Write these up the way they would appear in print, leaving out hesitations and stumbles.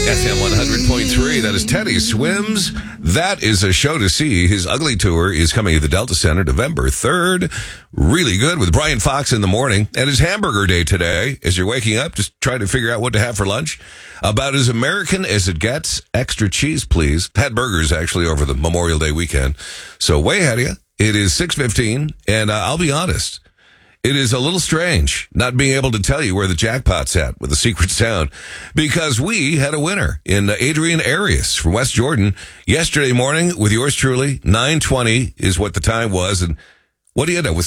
FM 100.3. That is Teddy Swims. That is a show to see. His Ugly Tour is coming to the Delta Center November 3rd. Really good with Brian Fox in the morning. And his hamburger day today, as you're waking up, just trying to figure out what to have for lunch. About as American as it gets. Extra cheese, please. Had burgers, actually, over the Memorial Day weekend. So way ahead of you. It is 6:15, and I'll be honest. It is a little strange not being able to tell you where the jackpot's at with the secret sound, because we had a winner in Adrian Arias from West Jordan yesterday morning with yours truly. 9:20 is what the time was. And what do you end up with?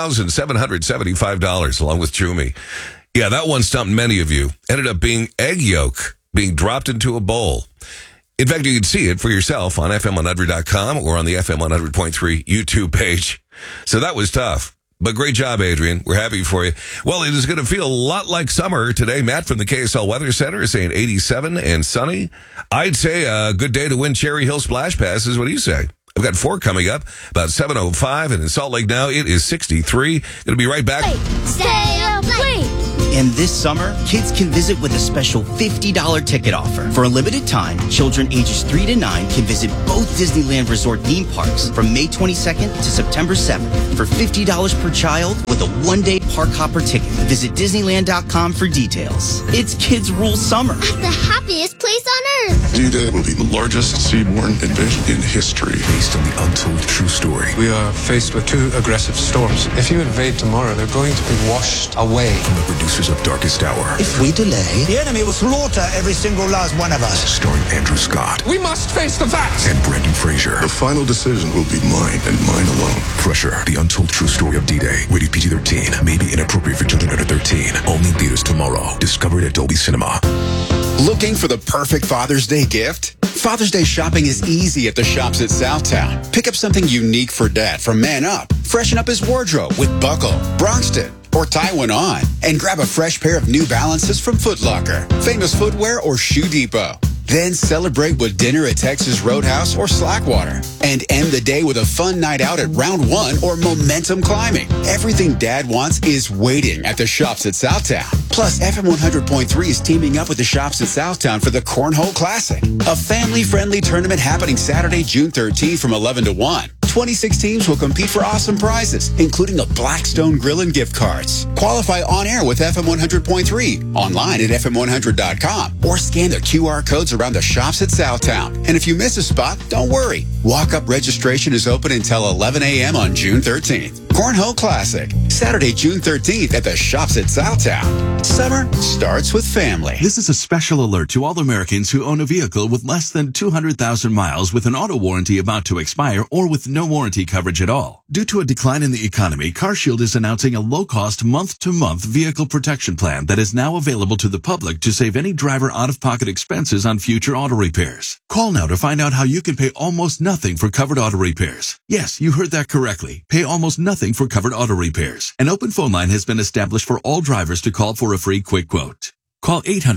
$6,775 along with Chumi. Yeah, that one stumped many of you. Ended up being egg yolk being dropped into a bowl. In fact, you can see it for yourself on FM100.com or on the FM 100.3 YouTube page. So that was tough. But great job, Adrian. We're happy for you. Well, it is going to feel a lot like summer today. Matt from the KSL Weather Center is saying 87 and sunny. I'd say a good day to win Cherry Hill Splash Passes. What do you say? I've got 4 coming up, about 7:05, and in Salt Lake now it is 63. Going to be right back. Stay up late. And this summer, kids can visit with a special $50 ticket offer. For a limited time, children ages 3 to 9 can visit both Disneyland Resort theme parks from May 22nd to September 7th for $50 per child with a one-day park hopper ticket. Visit Disneyland.com for details. It's Kids Rule Summer. At the happiest place on earth. D-Day will be the largest seaborne invasion in history. Based on the untold true story. We are faced with 2 aggressive storms. If you invade tomorrow, they're going to be washed away. From the producers of Darkest Hour. If we delay, the enemy will slaughter every single last one of us. Starring Andrew Scott. We must face the facts. And Brendan Fraser. The final decision will be mine and mine alone. Pressure, the untold true story of D-Day. Rated PG-13. May be inappropriate for children under 13. Only in theaters tomorrow. Discovered at Dolby Cinema. Looking for the perfect Father's Day gift? Father's Day shopping is easy at the shops at Southtown. Pick up something unique for Dad from Man Up. Freshen up his wardrobe with Buckle, Bronxton, or tie one on. And grab a fresh pair of New Balances from Foot Locker, Famous Footwear, or Shoe Depot. Then celebrate with dinner at Texas Roadhouse or Slackwater. And end the day with a fun night out at Round 1 or Momentum Climbing. Everything Dad wants is waiting at the shops at Southtown. Plus, FM 100.3 is teaming up with the shops at Southtown for the Cornhole Classic, a family-friendly tournament happening Saturday, June 13th from 11 to 1. 26 teams will compete for awesome prizes, including a Blackstone Grill and gift cards. Qualify on air with FM 100.3, online at FM100.com, or scan the QR codes around the shops at Southtown. And if you miss a spot, don't worry. Walk-up registration is open until 11 a.m. on June 13th. Cornhole Classic, Saturday, June 13th at the shops at Southtown. Summer starts with family. This is a special alert to all Americans who own a vehicle with less than 200,000 miles with an auto warranty about to expire or with no warranty coverage at all. Due to a decline in the economy, CarShield is announcing a low-cost month-to-month vehicle protection plan that is now available to the public to save any driver out-of-pocket expenses on future auto repairs. Call now to find out how you can pay almost nothing for covered auto repairs. Yes, you heard that correctly. Pay almost nothing for covered auto repairs. An open phone line has been established for all drivers to call for a free quick quote. Call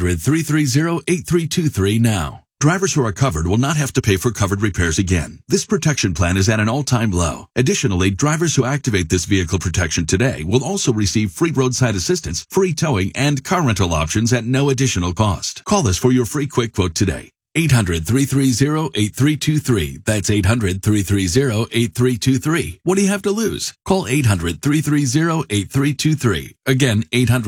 800-330-8323 now. Drivers who are covered will not have to pay for covered repairs again. This protection plan is at an all-time low. Additionally, drivers who activate this vehicle protection today will also receive free roadside assistance, free towing, and car rental options at no additional cost. Call us for your free quick quote today. 800-330-8323. That's 800-330-8323. What do you have to lose? Call 800-330-8323. Again,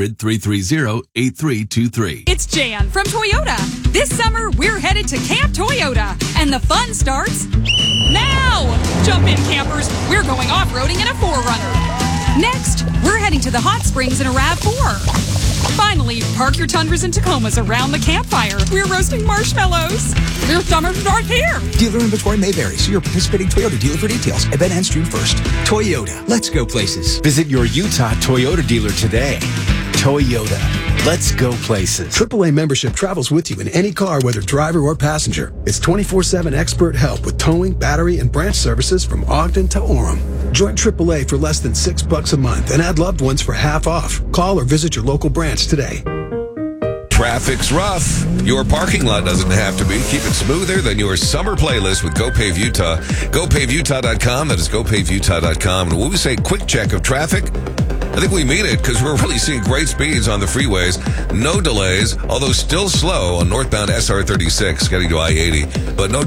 800-330-8323. It's Jan from Toyota. This summer, we're headed to Camp Toyota, and the fun starts now. Jump in, campers. We're going off-roading in a 4Runner. Next, we're heading to the hot springs in a RAV4. Finally, park your Tundras and Tacomas around the campfire. We're roasting marshmallows. There's summer start here. Dealer inventory may vary. See your participating Toyota dealer for details. Event ends June 1st. Toyota. Let's go places. Visit your Utah Toyota dealer today. Toyota. Let's go places. AAA membership travels with you in any car, whether driver or passenger. It's 24/7 expert help with towing, battery, and branch services from Ogden to Orem. Join AAA for less than $6 a month and add loved ones for half off. Call or visit your local branch today. Traffic's rough. Your parking lot doesn't have to be. Keep it smoother than your summer playlist with GoPave Utah. GoPaveUtah.com. That is GoPaveUtah.com. And when we say quick check of traffic, I think we mean it because we're really seeing great speeds on the freeways. No delays, although still slow on northbound SR 36 getting to I-80, but no